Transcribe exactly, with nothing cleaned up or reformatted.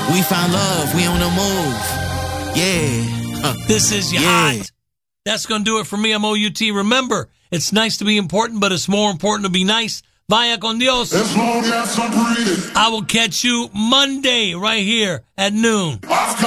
We found love. We on the move. Yeah. Huh. This is your Yeah. hot. That's going to do it for me. I'm O U T. Remember, it's nice to be important, but it's more important to be nice. Vaya con Dios. As long as I'm breathing, I will catch you Monday right here at noon. I've